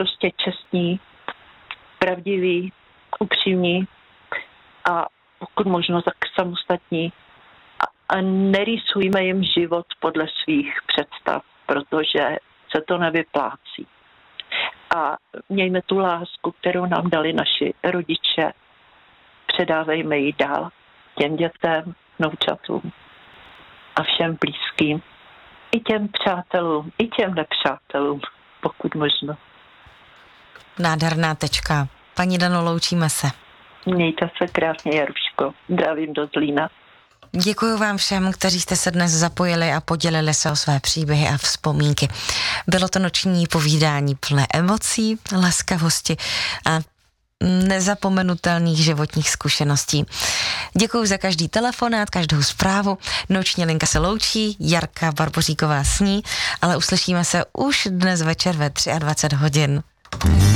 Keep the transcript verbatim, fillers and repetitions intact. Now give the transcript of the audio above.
prostě čestní, pravdiví, upřímní a pokud možno tak samostatní. A, a nerýsujme jim život podle svých představ, protože se to nevyplácí. A mějme tu lásku, kterou nám dali naši rodiče, předávejme ji dál těm dětem, vnoučatům a všem blízkým. I těm přátelům, i těm nepřátelům, pokud možno. Nádherná tečka. Paní Dano, loučíme se. Mějte se krásně, Jaruško. Zdravím do Zlína. Děkuji vám všem, kteří jste se dnes zapojili a podělili se o své příběhy a vzpomínky. Bylo to noční povídání plné emocí, laskavosti a nezapomenutelných životních zkušeností. Děkuji za každý telefonát, každou zprávu. Noční linka se loučí, Jarka Barboříková sní, ale uslyšíme se už dnes večer ve dvacet tři hodin.